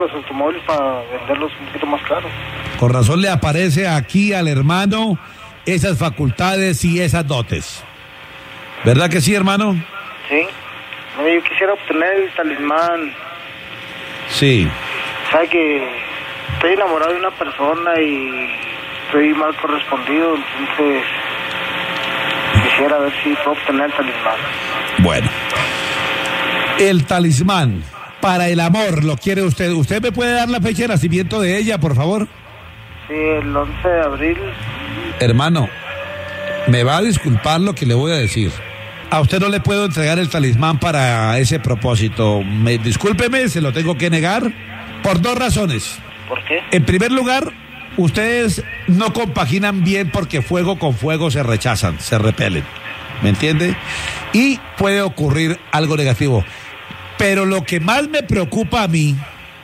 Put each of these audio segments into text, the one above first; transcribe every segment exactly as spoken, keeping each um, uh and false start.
los automóviles para venderlos un poquito más caros. Con razón le aparece aquí al hermano esas facultades y esas dotes. ¿Verdad que sí, hermano? Sí. No, yo quisiera obtener el talismán. Sí. Sabe que estoy enamorado de una persona y estoy mal correspondido, entonces quisiera ver si puedo obtener el talismán. Bueno, el talismán para el amor, ¿lo quiere usted? ¿Usted me puede dar la fecha de nacimiento de ella, por favor? Sí, el once de abril. Hermano, me va a disculpar lo que le voy a decir. A usted no le puedo entregar el talismán para ese propósito. Me, discúlpeme, se lo tengo que negar por dos razones. ¿Por qué? En primer lugar, ustedes no compaginan bien porque fuego con fuego se rechazan, se repelen. ¿Me entiende? Y puede ocurrir algo negativo. Pero lo que más me preocupa a mí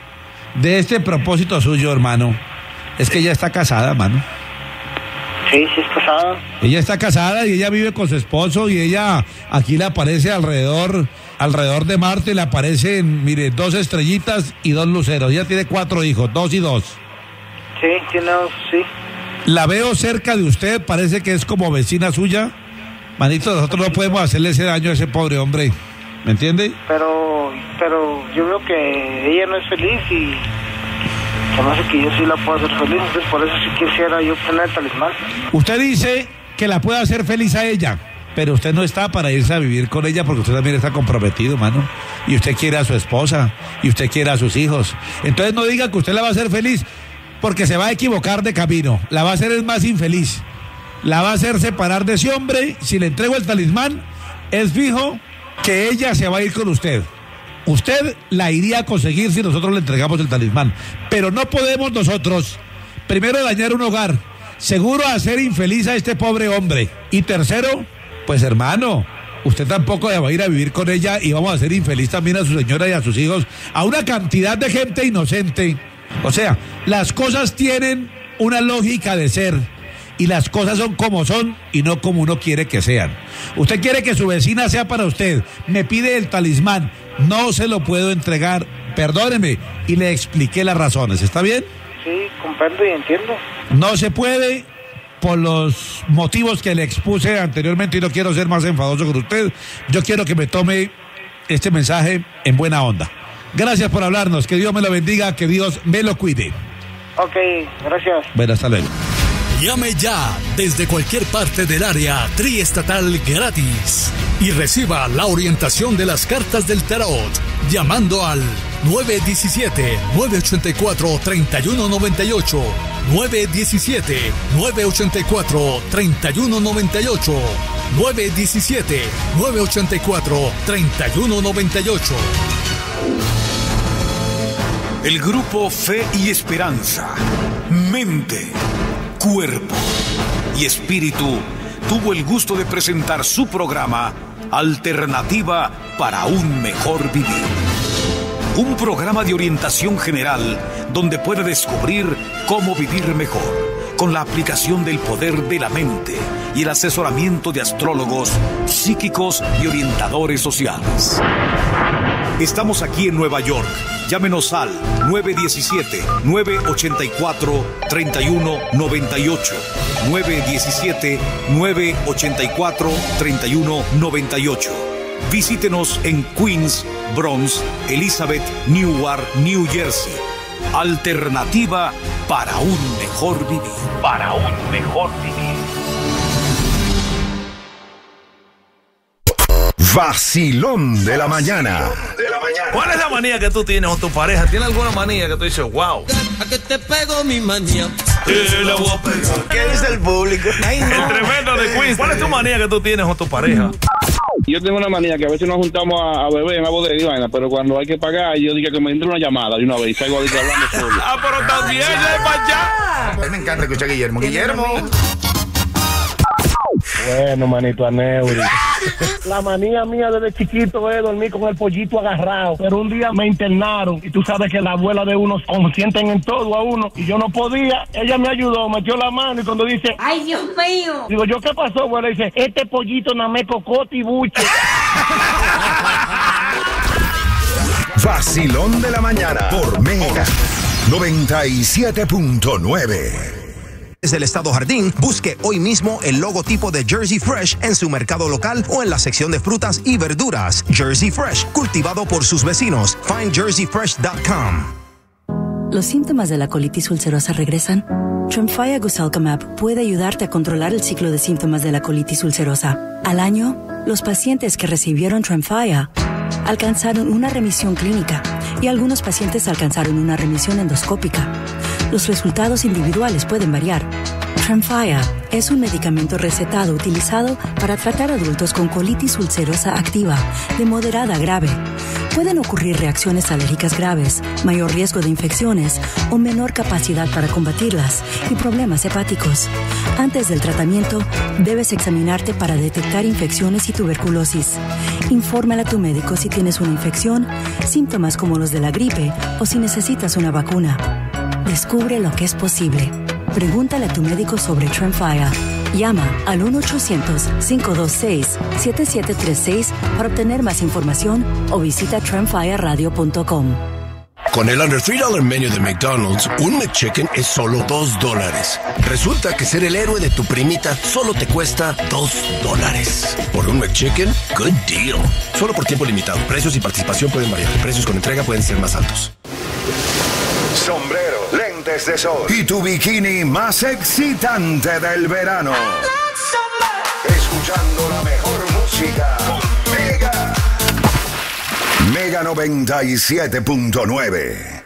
de este propósito suyo, hermano, es que ella está casada, mano. Sí, sí es casada. Ella está casada y ella vive con su esposo y ella aquí le aparece alrededor, alrededor de Marte, le aparecen, mire, dos estrellitas y dos luceros. Ella tiene cuatro hijos, dos y dos. Sí, tiene dos, sí. La veo cerca de usted, parece que es como vecina suya. Manito, nosotros no podemos hacerle ese daño a ese pobre hombre, ¿me entiende? Pero, pero yo veo que ella no es feliz y se me hace que yo sí la puedo hacer feliz, entonces por eso sí quisiera yo obtener el talismán. Usted dice que la puede hacer feliz a ella, pero usted no está para irse a vivir con ella porque usted también está comprometido, mano. Y usted quiere a su esposa, y usted quiere a sus hijos. Entonces no diga que usted la va a hacer feliz porque se va a equivocar de camino. La va a hacer es más infeliz. La va a hacer separar de ese hombre. Si le entrego el talismán, es fijo que ella se va a ir con usted. Usted la iría a conseguir si nosotros le entregamos el talismán. Pero no podemos nosotros, primero, dañar un hogar, seguro hacer infeliz a este pobre hombre. Y tercero, pues hermano, usted tampoco va a ir a vivir con ella y vamos a hacer infeliz también a su señora y a sus hijos, a una cantidad de gente inocente. O sea, las cosas tienen una lógica de ser. Y las cosas son como son y no como uno quiere que sean. Usted quiere que su vecina sea para usted. Me pide el talismán. No se lo puedo entregar. Perdóneme. Y le expliqué las razones. ¿Está bien? Sí, comprendo y entiendo. No se puede por los motivos que le expuse anteriormente y no quiero ser más enfadoso con usted. Yo quiero que me tome este mensaje en buena onda. Gracias por hablarnos. Que Dios me lo bendiga. Que Dios me lo cuide. Ok, gracias. Bueno, hasta luego. Llame ya desde cualquier parte del área triestatal gratis y reciba la orientación de las cartas del tarot llamando al nueve uno siete, nueve ocho cuatro, tres uno nueve ocho, nueve uno siete, nueve ocho cuatro, tres uno nueve ocho, nueve uno siete, nueve ocho cuatro, tres uno nueve ocho. El grupo Fe y Esperanza, Mente, Cuerpo y Espíritu tuvo el gusto de presentar su programa Alternativa para un Mejor Vivir. Un programa de orientación general donde puede descubrir cómo vivir mejor con la aplicación del poder de la mente y el asesoramiento de astrólogos, psíquicos y orientadores sociales. Estamos aquí en Nueva York. Llámenos al nueve uno siete, nueve ocho cuatro, tres uno nueve ocho, nueve uno siete, nueve ocho cuatro, tres uno nueve ocho. Visítenos en Queens, Bronx, Elizabeth, Newark, New Jersey. Alternativa para un mejor vivir. Para un mejor vivir. Vacilón de la mañana. ¿Cuál es la manía que tú tienes con tu pareja? ¿Tienes alguna manía que tú dices, wow? A que te pego mi manía. Te la voy a pegar. ¿Qué dice el público? Ay, no. El tremendo de Queens. ¿Cuál es tu manía que tú tienes con tu pareja? Yo tengo una manía que a veces nos juntamos a, a beber en la bodega y vaina, pero cuando hay que pagar, yo digo que me entre una llamada de una vez y salgo ahorita hablando solo. Ah, pero también ya para allá. A mí me encanta escuchar a Guillermo. Guillermo. Bueno, manito Aneuri. La manía mía desde chiquito es dormir con el pollito agarrado. Pero un día me internaron y tú sabes que la abuela de unos consienten en todo a uno y yo no podía. Ella me ayudó, metió la mano y cuando dice, ¡ay, Dios mío! Digo, ¿yo qué pasó, abuela? Dice, este pollito nada me cocote y buche. vacilón de la mañana por Mega noventa y siete punto nueve. Desde el Estado Jardín, busque hoy mismo el logotipo de Jersey Fresh en su mercado local o en la sección de frutas y verduras. Jersey Fresh, cultivado por sus vecinos. Find jersey fresh punto com. ¿Los síntomas de la colitis ulcerosa regresan? Tremfya Guselkumab puede ayudarte a controlar el ciclo de síntomas de la colitis ulcerosa. Al año, los pacientes que recibieron Tremfya alcanzaron una remisión clínica y algunos pacientes alcanzaron una remisión endoscópica. Los resultados individuales pueden variar. Tremfya es un medicamento recetado utilizado para tratar adultos con colitis ulcerosa activa, de moderada a grave. Pueden ocurrir reacciones alérgicas graves, mayor riesgo de infecciones o menor capacidad para combatirlas y problemas hepáticos. Antes del tratamiento, debes examinarte para detectar infecciones y tuberculosis. Infórmale a tu médico si tienes una infección, síntomas como los de la gripe o si necesitas una vacuna. Descubre lo que es posible. Pregúntale a tu médico sobre Tremfya. Llama al uno ochocientos, cinco dos seis, siete siete tres seis para obtener más información o visita tremfya radio punto com. Con el Under tres dollar Menu de McDonald's, un McChicken es solo dos dólares. Resulta que ser el héroe de tu primita solo te cuesta dos dólares. Por un McChicken, good deal. Solo por tiempo limitado. Precios y participación pueden variar. Precios con entrega pueden ser más altos. Sombrero, lentes de sol y tu bikini más excitante del verano. Escuchando la mejor música con Mega. Mega noventa y siete punto nueve.